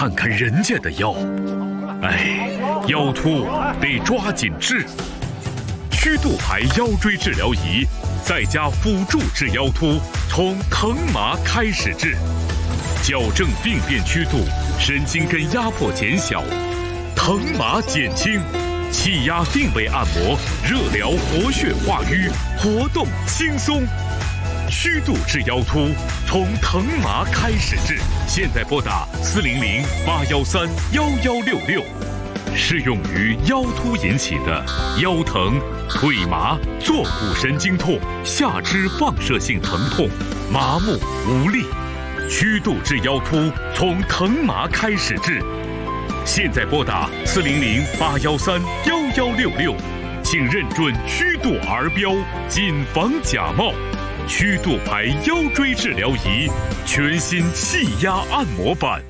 看看人家的腰，哎，腰突得抓紧治。曲度牌腰椎治疗仪，再加辅助治腰突，从疼麻开始治，矫正病变曲度，神经根压迫减小，疼麻减轻，气压定位按摩，热疗活血化瘀，活动轻松。曲度治腰突，从疼麻开始治。现在拨打400-813-1166，适用于腰突引起的腰疼、腿麻、坐骨神经痛、下肢放射性疼痛、麻木无力。曲度治腰突，从疼麻开始治。现在拨打400-813-1166，请认准曲度儿标，谨防假冒。曲度牌腰椎治疗仪，全新气压按摩版。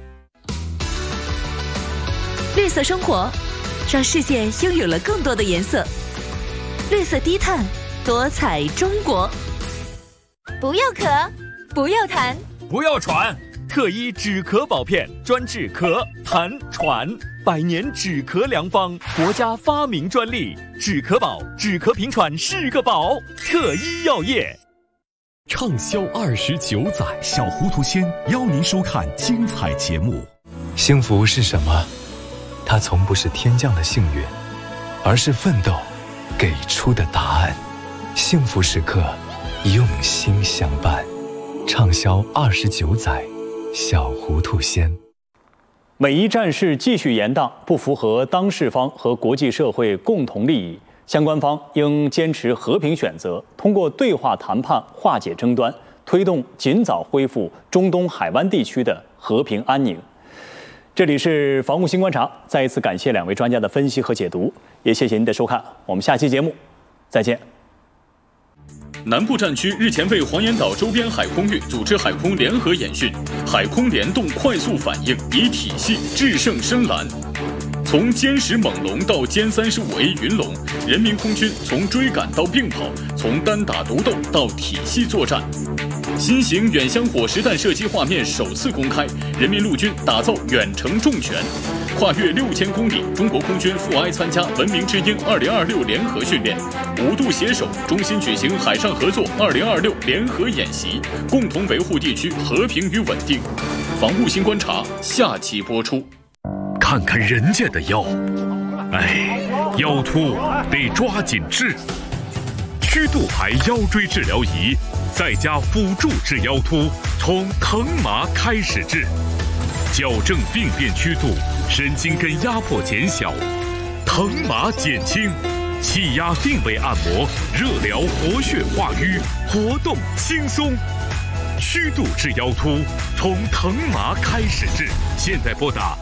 绿色生活，让世界拥有了更多的颜色。绿色低碳，多彩中国。 不要咳，不要痰， 不要喘。特一止咳宝片，专治咳、痰、喘，100年止咳良方，国家发明专利。止咳宝，止咳平喘是个宝。特一药业。 畅销29载，小糊涂仙邀您收看精彩节目。 幸福是什么？它从不是天降的幸运，而是奋斗给出的答案。幸福时刻，用心相伴。畅销29载，小糊涂仙。 美伊战事继续延宕，不符合当事方和国际社会共同利益。相关方应坚持和平选择，通过对话谈判化解争端，推动尽早恢复中东海湾地区的和平安宁。这里是防务新观察，再一次感谢2位专家的分析和解读，也谢谢您的收看，我们下期节目再见。 南部战区日前为黄岩岛周边海空域组织海空联合演训，海空联动快速反应，以体系制胜深蓝。从歼10猛龙到歼35A 云龙，人民空军从追赶到并跑，从单打独斗到体系作战。新型远箱火实弹射击画面首次公开，人民陆军打造远程重拳。跨越6000公里，中国空军赴埃参加文明之鹰2026联合训练，5度携手中心举行海上合作2026联合演习，共同维护地区和平与稳定。防务新观察下期播出。 看看人家的腰，哎，腰突得抓紧治。曲度牌腰椎治疗仪，再加辅助治腰突，从疼麻开始治，矫正病变曲度，神经根压迫减小，疼麻减轻，气压定位按摩，热疗活血化瘀，活动轻松。曲度治腰突，从疼麻开始治。现在拨打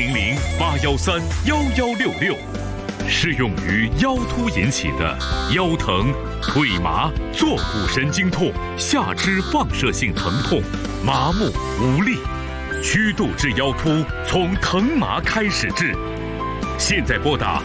400-813-1166，适用于腰突引起的腰疼、腿麻、坐骨神经痛、下肢放射性疼痛、麻木无力。曲度治腰突，从疼麻开始治。现在拨打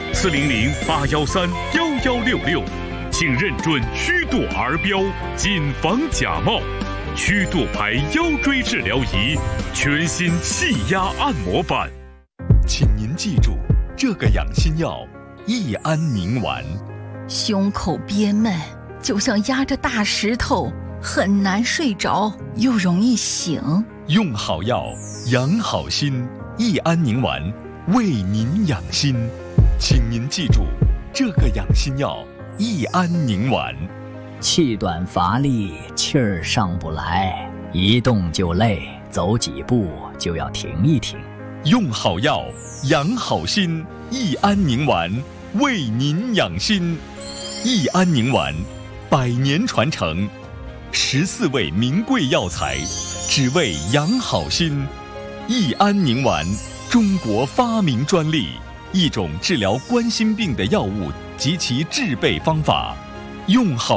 400-813-1166，请认准曲度儿标，谨防假冒。曲度牌腰椎治疗仪，全新气压按摩版。 请您记住这个养心药益安宁丸。 胸口憋闷，就像压着大石头，很难睡着，又容易醒。 用好药，养好心，益安宁丸为您养心。请您记住这个养心药益安宁丸。 气短乏力，气儿上不来，一动就累，走几步就要停一停。 用好药，养好心，益安宁丸为您养心。益安宁丸100年传承，14味名贵药材，只为养好心。益安宁丸，中国发明专利，一种治疗冠心病的药物及其制备方法。用好